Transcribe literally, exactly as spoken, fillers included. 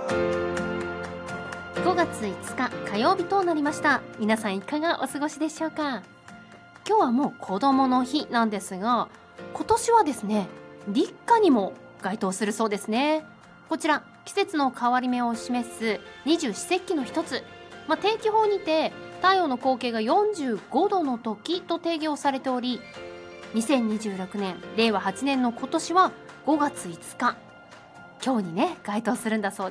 ごがついつか火曜日となりました。皆さんいかがお過ごしでしょうか。今日はもう子どもの日なんですが、今年はですね立夏にも該当するそうですね。こちら季節の変わり目を示す二十四節気の一つ、まあ、天気法にて太陽の光景がよんじゅうごどの時と定義をされており、にせんにじゅうろくねんれいわはちねんの今年はごがついつか、今日にね該当するんだそうです。